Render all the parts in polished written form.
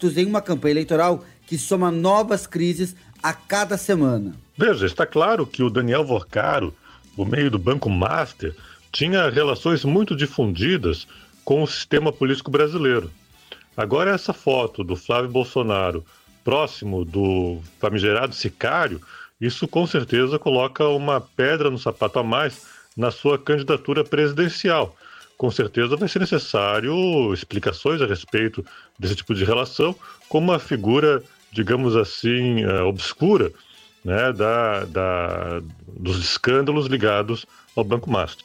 impactos em uma campanha eleitoral que soma novas crises a cada semana. Veja, está claro que o Daniel Vorcaro, por meio do Banco Master, tinha relações muito difundidas com o sistema político brasileiro. Agora essa foto do Flávio Bolsonaro próximo do famigerado sicário, isso com certeza coloca uma pedra no sapato a mais na sua candidatura presidencial. Com certeza vai ser necessário explicações a respeito desse tipo de relação, como uma figura, digamos assim, obscura, né, dos escândalos ligados ao Banco Master.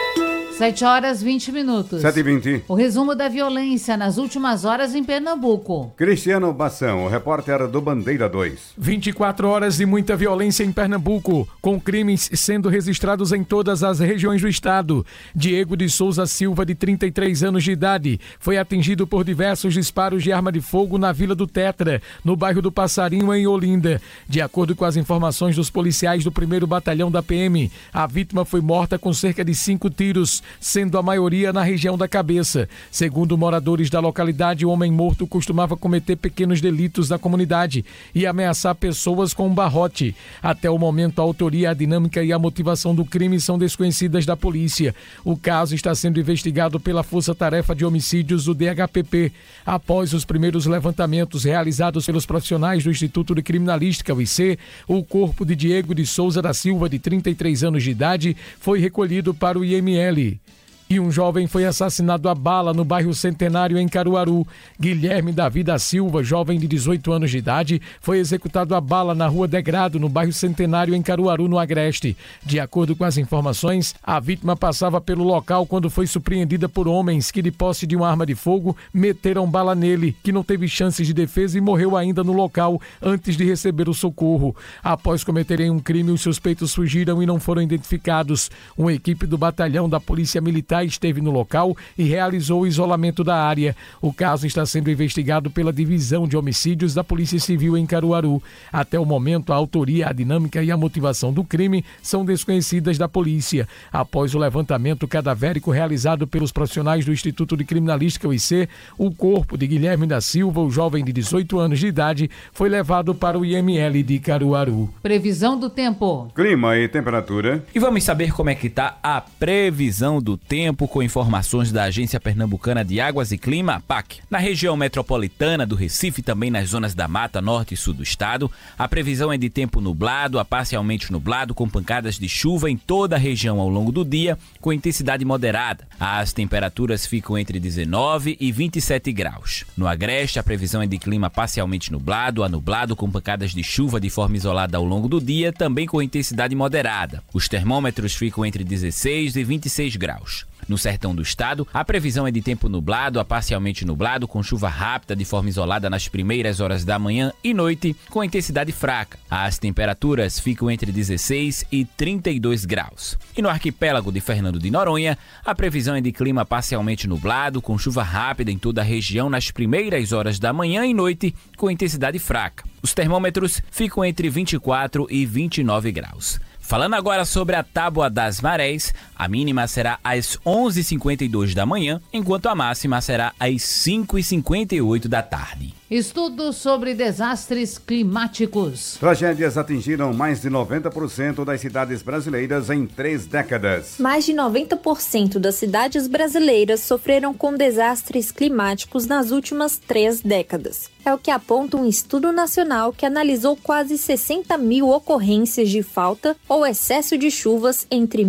7h20. 7h20. O resumo da violência nas últimas horas em Pernambuco. Cristiano Bação, o repórter do Bandeira 2. 24 horas de muita violência em Pernambuco, com crimes sendo registrados em todas as regiões do estado. Diego de Souza Silva, de 33 anos de idade, foi atingido por diversos disparos de arma de fogo na Vila do Tetra, no bairro do Passarinho, em Olinda. De acordo com as informações dos policiais do 1º Batalhão da PM, a vítima foi morta com cerca de 5 tiros, sendo a maioria na região da cabeça. Segundo moradores da localidade, o homem morto costumava cometer pequenos delitos da comunidade e ameaçar pessoas com um barrote. Até o momento, a autoria, a dinâmica e a motivação do crime são desconhecidas da polícia. O caso está sendo investigado pela Força Tarefa de Homicídios do DHPP. Após os primeiros levantamentos realizados pelos profissionais do Instituto de Criminalística, o IC, o corpo de Diego de Souza da Silva, de 33 anos de idade, foi recolhido para o IML. E um jovem foi assassinado a bala no bairro Centenário, em Caruaru. Guilherme Davi da Silva, jovem de 18 anos de idade, foi executado a bala na rua Degrado, no bairro Centenário, em Caruaru, no Agreste. De acordo com as informações, a vítima passava pelo local quando foi surpreendida por homens que, de posse de uma arma de fogo, meteram bala nele, que não teve chances de defesa e morreu ainda no local antes de receber o socorro. Após cometerem um crime, os suspeitos fugiram e não foram identificados. Uma equipe do batalhão da Polícia Militar esteve no local e realizou o isolamento da área. O caso está sendo investigado pela Divisão de Homicídios da Polícia Civil em Caruaru. Até o momento, a autoria, a dinâmica e a motivação do crime são desconhecidas da polícia. Após o levantamento cadavérico realizado pelos profissionais do Instituto de Criminalística, o IC, o corpo de Guilherme da Silva, o jovem de 18 anos de idade, foi levado para o IML de Caruaru. Previsão do tempo. Clima e temperatura. E vamos saber como é que está a previsão do tempo com informações da Agência Pernambucana de Águas e Clima, APAC. Na região metropolitana do Recife, também nas zonas da Mata Norte e Sul do estado, a previsão é de tempo nublado a parcialmente nublado, com pancadas de chuva em toda a região ao longo do dia, com intensidade moderada. As temperaturas ficam entre 19 e 27 graus. No Agreste, a previsão é de clima parcialmente nublado a nublado, com pancadas de chuva de forma isolada ao longo do dia, também com intensidade moderada. Os termômetros ficam entre 16 e 26 graus. No sertão do estado, a previsão é de tempo nublado a parcialmente nublado, com chuva rápida de forma isolada nas primeiras horas da manhã e noite, com intensidade fraca. As temperaturas ficam entre 16 e 32 graus. E no arquipélago de Fernando de Noronha, a previsão é de clima parcialmente nublado, com chuva rápida em toda a região nas primeiras horas da manhã e noite, com intensidade fraca. Os termômetros ficam entre 24 e 29 graus. Falando agora sobre a tábua das marés, a mínima será às 11h52 da manhã, enquanto a máxima será às 5h58 da tarde. Estudo sobre desastres climáticos. Tragédias atingiram mais de 90% das cidades brasileiras em 3 décadas. Mais de 90% das cidades brasileiras sofreram com desastres climáticos nas últimas 3 décadas. É o que aponta um estudo nacional que analisou quase 60 mil ocorrências de falta ou excesso de chuvas entre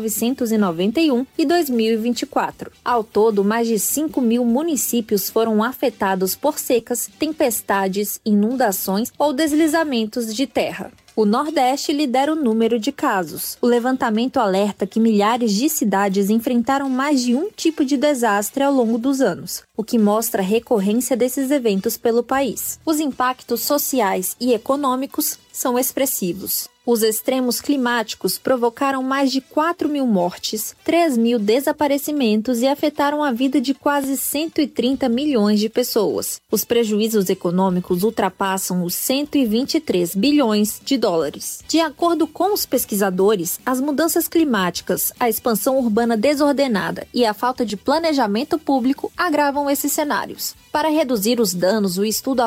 1991 e 2024. Ao todo, mais de 5 mil municípios foram afetados por secas, tempestades, inundações ou deslizamentos de terra. O Nordeste lidera o número de casos. O levantamento alerta que milhares de cidades enfrentaram mais de um tipo de desastre ao longo dos anos, o que mostra a recorrência desses eventos pelo país. Os impactos sociais e econômicos são expressivos. Os extremos climáticos provocaram mais de 4 mil mortes, 3 mil desaparecimentos e afetaram a vida de quase 130 milhões de pessoas. Os prejuízos econômicos ultrapassam os 123 bilhões de dólares. De acordo com os pesquisadores, as mudanças climáticas, a expansão urbana desordenada e a falta de planejamento público agravam esses cenários. Para reduzir os danos, o estudo